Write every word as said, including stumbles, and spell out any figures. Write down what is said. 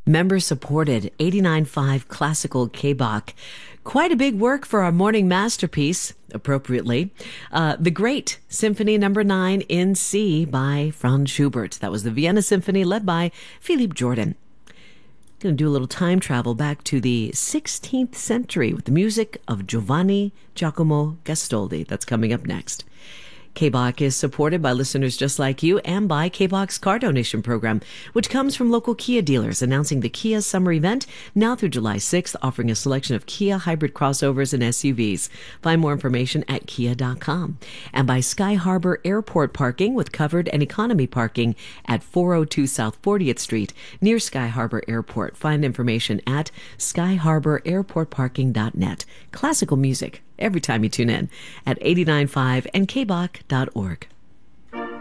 Member-supported eighty-nine point five classical K-Bach. Quite a big work for our morning masterpiece, appropriately. Uh, the Great Symphony Number nine in C by Franz Schubert. That was the Vienna Symphony led by Philippe Jordan. Going to do a little time travel back to the sixteenth century with the music of Giovanni Giacomo Gastoldi. That's coming up next. K-Bach is supported by listeners just like you and by K-Bach's car donation program, which comes from local Kia dealers, announcing the Kia Summer Event now through July sixth, offering a selection of Kia hybrid crossovers and S U Vs. Find more information at kia dot com. And by Sky Harbor Airport Parking, with covered and economy parking at four oh two South fortieth Street near Sky Harbor Airport. Find information at sky harbor airport parking dot net. Classical music every time you tune in at eighty-nine point five and k bach dot org.